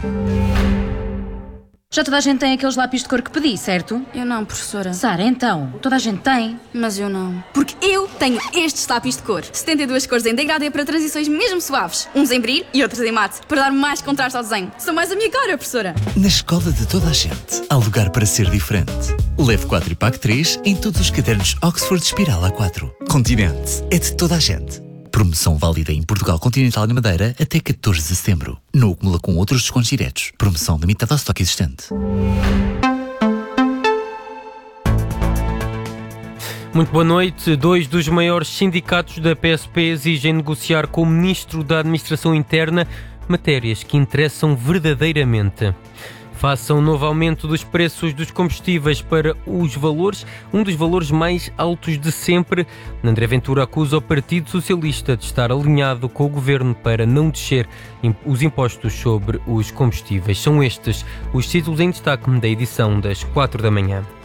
Já toda a gente tem aqueles lápis de cor que pedi, certo? Eu não, professora. Sara, então, toda a gente tem. Mas eu não. Porque eu tenho estes lápis de cor. 72 cores em degradê para transições mesmo suaves. Uns em brilho e outros em mate, para dar mais contraste ao desenho. São mais a minha cara, professora. Na escola de toda a gente, há lugar para ser diferente. Leve 4 e pague 3 em todos os cadernos Oxford Espiral A4. Continente é de toda a gente. Promoção válida em Portugal Continental e na Madeira até 14 de setembro. Não acumula com outros descontos diretos. Promoção limitada ao estoque existente. Muito boa noite. 2 dos maiores sindicatos da PSP exigem negociar com o Ministro da Administração Interna matérias que interessam verdadeiramente. Face a um novo aumento dos preços dos combustíveis para um dos valores mais altos de sempre, André Ventura acusa o Partido Socialista de estar alinhado com o Governo para não descer os impostos sobre os combustíveis. São estes os títulos em destaque da edição das 4 da manhã.